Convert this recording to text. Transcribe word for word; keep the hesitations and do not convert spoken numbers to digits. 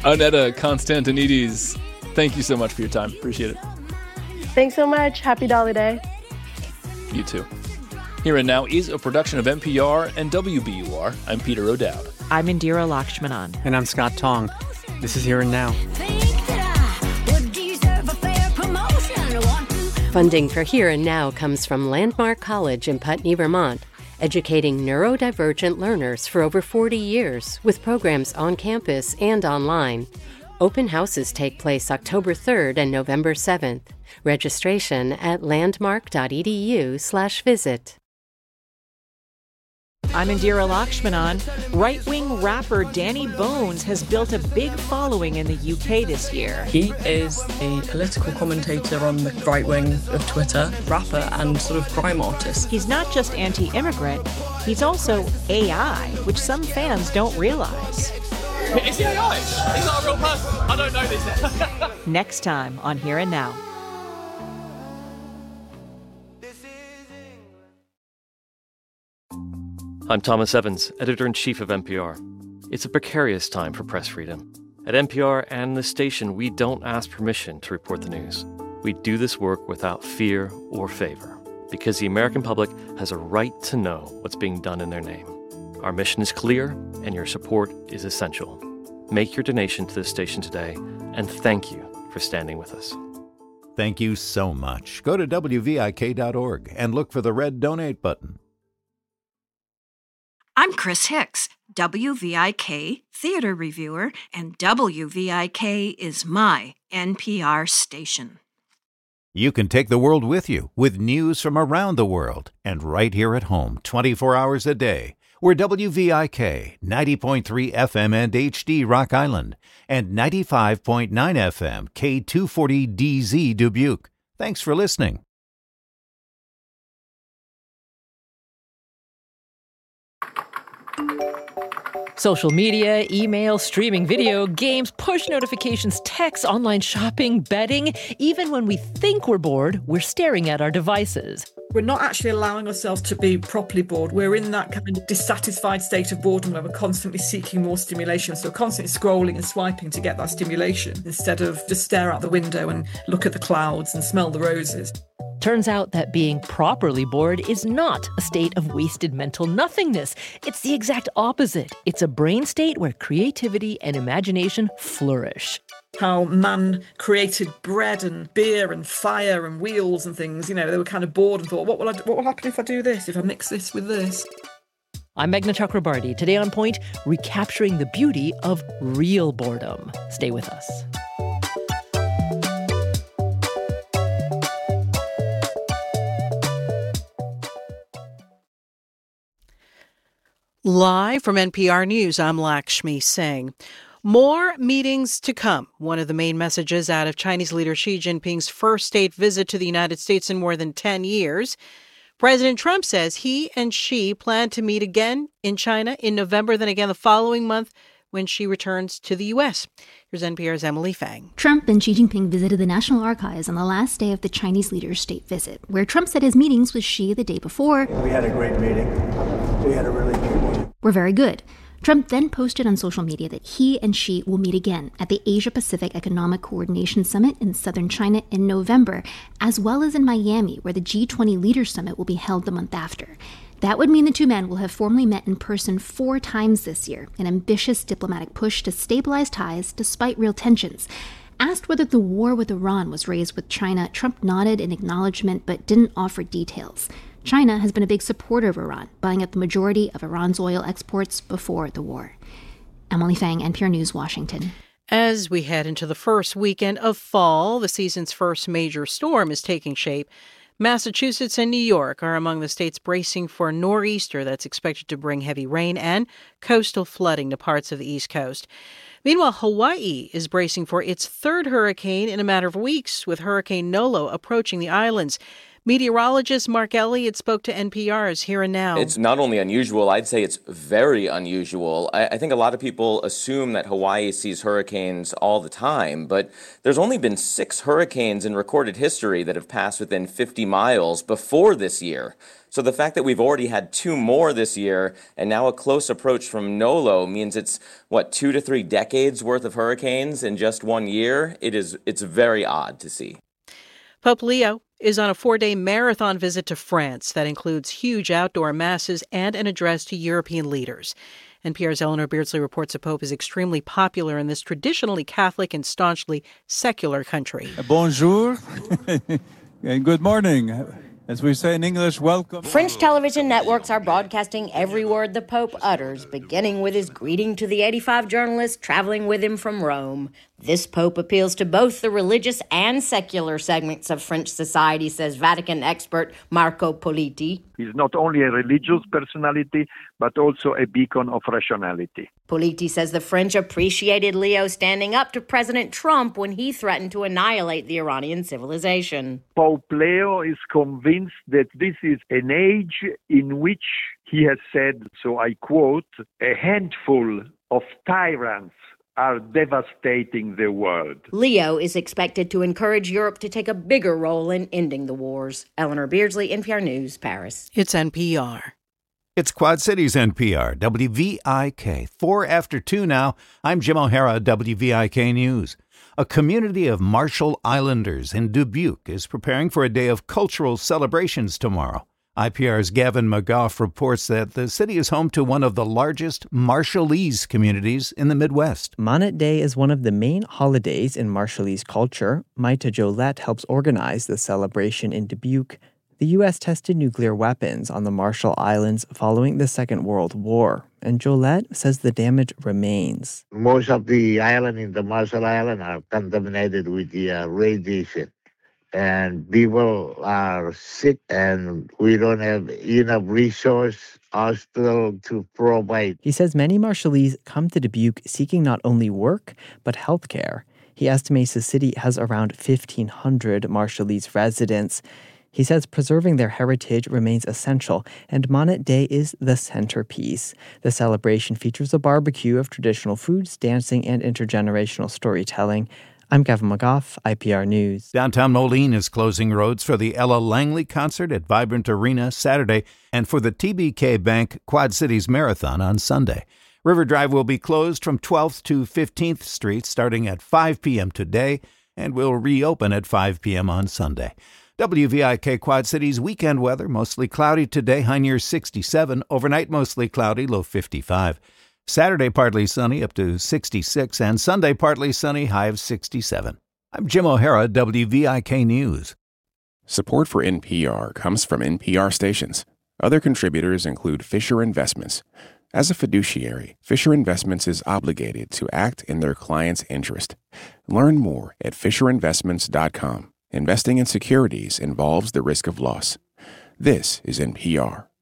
Annetta Constantinides, thank you so much for your time. Appreciate it. Thanks so much. Happy Dolly Day. You too. Here and Now is a production of N P R and W B U R. I'm Peter O'Dowd. I'm Indira Lakshmanan. And I'm Scott Tong. This is Here and Now. Funding for Here and Now comes from Landmark College in Putney, Vermont, educating neurodivergent learners for over forty years with programs on campus and online. Open houses take place October third and November seventh. Registration at landmark.edu slash visit. I'm Indira Lakshmanan. Right-wing rapper Danny Bones has built a big following in the U K this year. He is a political commentator on the right wing of Twitter, rapper and sort of crime artist. He's not just anti-immigrant, he's also A I, which some fans don't realize. Is he A I? He's not a real person. I don't know this. Next time on Here and Now. I'm Thomas Evans, editor-in-chief of N P R. It's a precarious time for press freedom. At N P R and the station, we don't ask permission to report the news. We do this work without fear or favor, because the American public has a right to know what's being done in their name. Our mission is clear, and your support is essential. Make your donation to this station today, and thank you for standing with us. Thank you so much. Go to W V I K dot org and look for the red donate button. I'm Chris Hicks, W V I K theater reviewer, and W V I K is my N P R station. You can take the world with you with news from around the world and right here at home twenty-four hours a day. We're W V I K, ninety point three F M and H D Rock Island, and ninety-five point nine F M K two forty D Z Dubuque. Thanks for listening. Social media, email, streaming video, games, push notifications, text, online shopping, betting. Even when we think we're bored, we're staring at our devices. We're not actually allowing ourselves to be properly bored. We're in that kind of dissatisfied state of boredom where we're constantly seeking more stimulation. So constantly scrolling and swiping to get that stimulation instead of just stare out the window and look at the clouds and smell the roses. Turns out that being properly bored is not a state of wasted mental nothingness. It's the exact opposite. It's a brain state where creativity and imagination flourish. How man created bread and beer and fire and wheels and things. You know, they were kind of bored and thought, what will I do? What will happen if I do this, if I mix this with this? I'm Meghna Chakrabarty. Today on Point, recapturing the beauty of real boredom. Stay with us. Live from N P R News, I'm Lakshmi Singh. More meetings to come. One of the main messages out of Chinese leader Xi Jinping's first state visit to the United States in more than ten years. President Trump says he and Xi plan to meet again in China in November, then again the following month when Xi returns to the U S. Here's N P R's Emily Fang. Trump and Xi Jinping visited the National Archives on the last day of the Chinese leader's state visit, where Trump said his meetings with Xi the day before We had a great meeting. We had a really good meeting. Were very good. Trump then posted on social media that he and Xi will meet again at the Asia-Pacific Economic Coordination Summit in southern China in November, as well as in Miami, where the G twenty Leaders Summit will be held the month after. That would mean the two men will have formally met in person four times this year, an ambitious diplomatic push to stabilize ties despite real tensions. Asked whether the war with Iran was raised with China, Trump nodded in acknowledgement but didn't offer details. China has been a big supporter of Iran, buying up the majority of Iran's oil exports before the war. Emily Fang, N P R News, Washington. As we head into the first weekend of fall, the season's first major storm is taking shape. Massachusetts and New York are among the states bracing for a nor'easter that's expected to bring heavy rain and coastal flooding to parts of the East Coast. Meanwhile, Hawaii is bracing for its third hurricane in a matter of weeks, with Hurricane Nolo approaching the islands. Meteorologist Mark Elliott spoke to N P R's Here and Now. It's not only unusual, I'd say it's very unusual. I, I think a lot of people assume that Hawaii sees hurricanes all the time, but there's only been six hurricanes in recorded history that have passed within fifty miles before this year. So the fact that we've already had two more this year and now a close approach from Nolo means it's, what, two to three decades worth of hurricanes in just one year? It is, it's very odd to see. Pope Leo is on a four-day marathon visit to France that includes huge outdoor masses and an address to European leaders. N P R's Eleanor Beardsley reports the Pope is extremely popular in this traditionally Catholic and staunchly secular country. Bonjour and good morning. As we say in English, welcome. French television networks are broadcasting every word the Pope utters, beginning with his greeting to the eighty-five journalists traveling with him from Rome. This Pope appeals to both the religious and secular segments of French society, says Vatican expert Marco Politi. He's not only a religious personality, but also a beacon of rationality. Politi says the French appreciated Leo standing up to President Trump when he threatened to annihilate the Iranian civilization. Pope Leo is convinced that this is an age in which he has said, so I quote, a handful of tyrants are devastating the world. Leo is expected to encourage Europe to take a bigger role in ending the wars. Eleanor Beardsley, N P R News, Paris. It's N P R. It's Quad Cities N P R, W V I K. Four after two now. I'm Jim O'Hara, W V I K News. A community of Marshall Islanders in Dubuque is preparing for a day of cultural celebrations tomorrow. I P R's Gavin McGough reports that the city is home to one of the largest Marshallese communities in the Midwest. Monnet Day is one of the main holidays in Marshallese culture. Maita Jolette helps organize the celebration in Dubuque. The U S tested nuclear weapons on the Marshall Islands following the Second World War, and Jolette says the damage remains. Most of the island in the Marshall Islands are contaminated with the uh, radiation. And people are sick, and we don't have enough resource hospital to provide. He says many Marshallese come to Dubuque seeking not only work, but health care. He estimates the city has around fifteen hundred Marshallese residents. He says preserving their heritage remains essential, and Monnet Day is the centerpiece. The celebration features a barbecue of traditional foods, dancing, and intergenerational storytelling. I'm Gavin McGough, I P R News. Downtown Moline is closing roads for the Ella Langley concert at Vibrant Arena Saturday and for the T B K Bank Quad Cities Marathon on Sunday. River Drive will be closed from twelfth to fifteenth Street starting at five p.m. today and will reopen at five p.m. on Sunday. W V I K Quad Cities weekend weather, mostly cloudy today, high near sixty-seven. Overnight, mostly cloudy, low fifty-five. Saturday, partly sunny, up to sixty-six, and Sunday, partly sunny, high of sixty-seven. I'm Jim O'Hara, W V I K News. Support for N P R comes from N P R stations. Other contributors include Fisher Investments. As a fiduciary, Fisher Investments is obligated to act in their client's interest. Learn more at fisher investments dot com. Investing in securities involves the risk of loss. This is N P R.